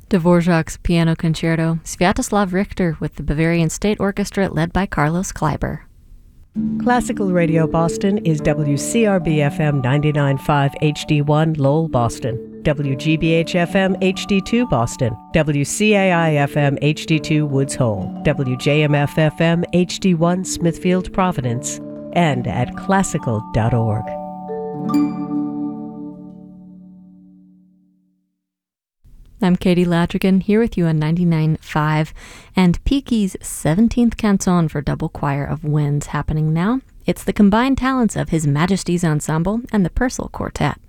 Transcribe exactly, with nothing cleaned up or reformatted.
Dvorak's Piano Concerto, Sviatoslav Richter with the Bavarian State Orchestra led by Carlos Kleiber. Classical Radio Boston is W C R B F M ninety-nine point five H D one Lowell, Boston, W G B H F M H D two Boston, W C A I F M H D two Woods Hole, W J M F F M H D one Smithfield, Providence, and at classical dot org. I'm Katie Ladrigan, here with you on ninety-nine point five, and Peaky's seventeenth canzone for double choir of winds happening now. It's the combined talents of His Majesty's Ensemble and the Purcell Quartet.